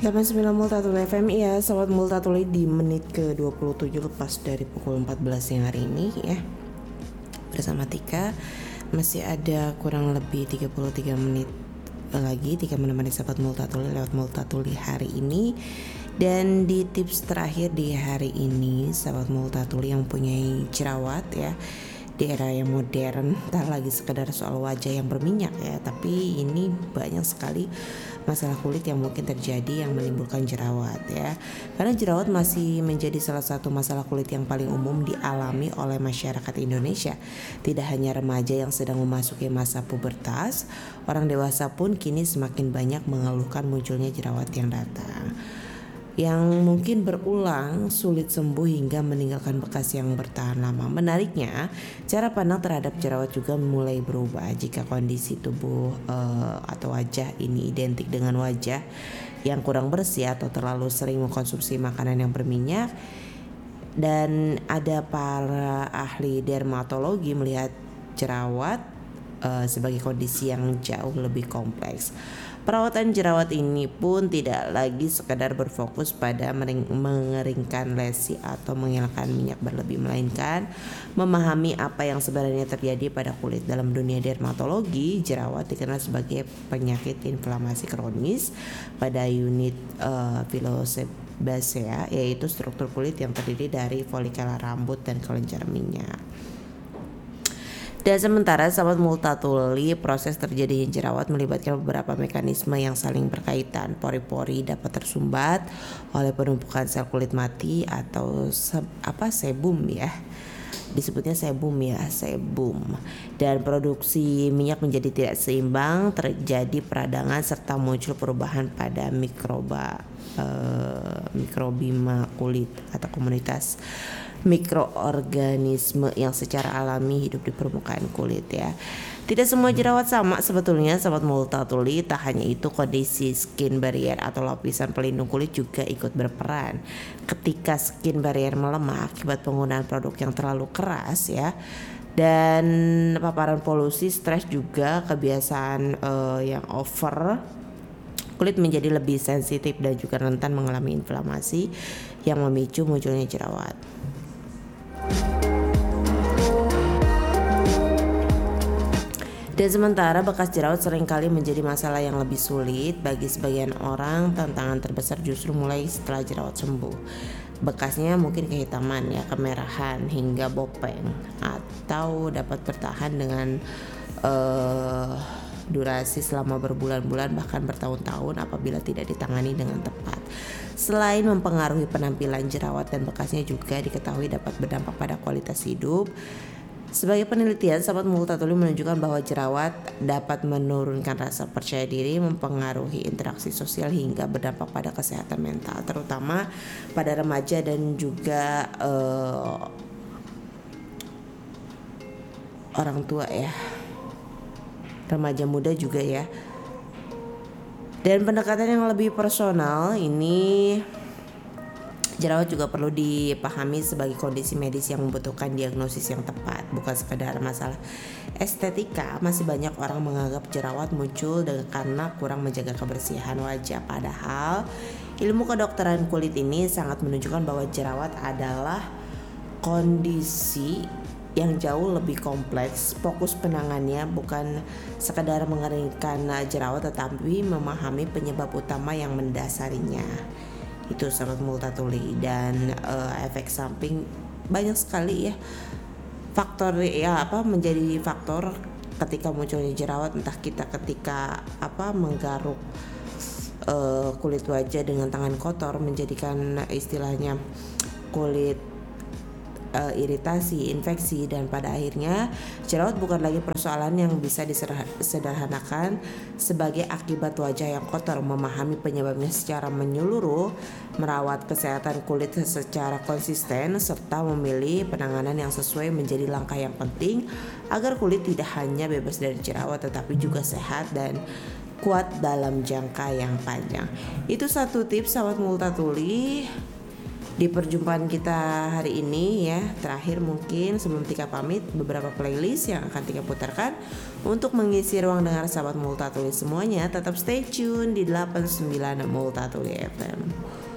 89 Multatuli FM, ya Sobat Multatuli, di menit ke-27 lepas dari pukul 14 siang hari ini ya. Bersama Tika, masih ada kurang lebih 33 menit lagi Tika menemani Sobat Multatuli lewat Multatuli hari ini. Dan di tips terakhir di hari ini, Sobat Multatuli yang punya jerawat ya, di era yang modern, tak lagi sekedar soal wajah yang berminyak ya, tapi ini banyak sekali masalah kulit yang mungkin terjadi yang menimbulkan jerawat ya. Karena jerawat masih menjadi salah satu masalah kulit yang paling umum dialami oleh masyarakat Indonesia. Tidak hanya remaja yang sedang memasuki masa pubertas, orang dewasa pun kini semakin banyak mengeluhkan munculnya jerawat yang datang, yang mungkin berulang, sulit sembuh hingga meninggalkan bekas yang bertahan lama. Menariknya, cara pandang terhadap jerawat juga mulai berubah jika kondisi tubuh atau wajah ini identik dengan wajah yang kurang bersih atau terlalu sering mengkonsumsi makanan yang berminyak. Dan ada para ahli dermatologi melihat jerawat sebagai kondisi yang jauh lebih kompleks. Perawatan jerawat ini pun tidak lagi sekadar berfokus pada mengeringkan lesi atau menghilangkan minyak berlebih, melainkan memahami apa yang sebenarnya terjadi pada kulit. Dalam dunia dermatologi, jerawat dikenal sebagai penyakit inflamasi kronis pada unit Villosebacea, yaitu struktur kulit yang terdiri dari folikel rambut dan kelenjar minyak. Dan sementara Sobat Multatuli, proses terjadinya jerawat melibatkan beberapa mekanisme yang saling berkaitan. Pori-pori dapat tersumbat oleh penumpukan sel kulit mati atau sebum ya. Disebutnya sebum. Dan produksi minyak menjadi tidak seimbang, terjadi peradangan serta muncul perubahan pada mikrobima kulit atau komunitas mikroorganisme yang secara alami hidup di permukaan kulit ya. Tidak semua jerawat sama sebetulnya Sobat Multatuli. Tak hanya itu, kondisi skin barrier atau lapisan pelindung kulit juga ikut berperan. Ketika skin barrier melemah akibat penggunaan produk yang terlalu keras ya, dan paparan polusi, stres, juga kebiasaan yang over, kulit menjadi lebih sensitif dan juga rentan mengalami inflamasi yang memicu munculnya jerawat. Dan sementara bekas jerawat seringkali menjadi masalah yang lebih sulit bagi sebagian orang. Tantangan terbesar justru mulai setelah jerawat sembuh. Bekasnya mungkin kehitaman ya, kemerahan hingga bopeng, atau dapat bertahan dengan durasi selama berbulan-bulan bahkan bertahun-tahun apabila tidak ditangani dengan tepat. Selain mempengaruhi penampilan, jerawat dan bekasnya juga diketahui dapat berdampak pada kualitas hidup. Sebagai penelitian, Sobat Multatuli menunjukkan bahwa jerawat dapat menurunkan rasa percaya diri, mempengaruhi interaksi sosial hingga berdampak pada kesehatan mental, terutama pada remaja dan juga orang tua ya, remaja muda juga ya. Dan pendekatan yang lebih personal ini, jerawat juga perlu dipahami sebagai kondisi medis yang membutuhkan diagnosis yang tepat, bukan sekadar masalah estetika. Masih banyak orang menganggap jerawat muncul karena kurang menjaga kebersihan wajah, padahal ilmu kedokteran kulit ini sangat menunjukkan bahwa jerawat adalah kondisi yang jauh lebih kompleks. Fokus penanganannya bukan sekadar mengeringkan jerawat, tetapi memahami penyebab utama yang mendasarinya. Itu Sobat Multatuli. Dan efek samping banyak sekali ya, faktor ya menjadi faktor ketika munculnya jerawat. Entah kita ketika menggaruk kulit wajah dengan tangan kotor, menjadikan istilahnya kulit iritasi, infeksi, dan pada akhirnya jerawat bukan lagi persoalan yang bisa disederhanakan sebagai akibat wajah yang kotor. Memahami penyebabnya secara menyeluruh, merawat kesehatan kulit secara konsisten, serta memilih penanganan yang sesuai menjadi langkah yang penting agar kulit tidak hanya bebas dari jerawat tetapi juga sehat dan kuat dalam jangka yang panjang. Itu satu tips Sobat Multatuli Di perjumpaan kita hari ini ya, terakhir mungkin sebelum Tika pamit, beberapa playlist yang akan Tika putarkan untuk mengisi ruang dengar sahabat Multatuli semuanya. Tetap stay tune di 89 Multatuli FM.